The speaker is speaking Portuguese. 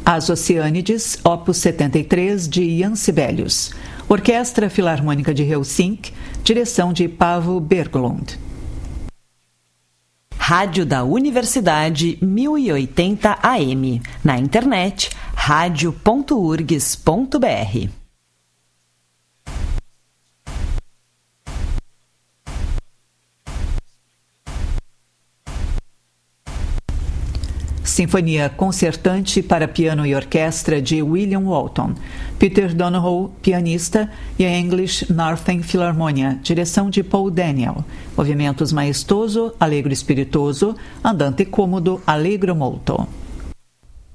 As Oceânides, opus 73, de Jan Sibelius. Orquestra Filarmônica de Helsinki, direção de Paavo Berglund. Rádio da Universidade 1080 AM. Na internet, radio.urgs.br. Sinfonia concertante para piano e orquestra de William Walton. Peter Donohoe, pianista, e a English Northern Philharmonia, direção de Paul Daniel. Movimentos maestoso, allegro espiritoso, andante cômodo, allegro molto.